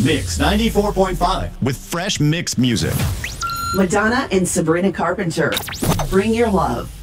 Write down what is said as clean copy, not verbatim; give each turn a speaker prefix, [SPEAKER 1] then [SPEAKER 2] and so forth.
[SPEAKER 1] Mix 94.5 with fresh mix music.
[SPEAKER 2] Madonna and Sabrina Carpenter. Bring your love.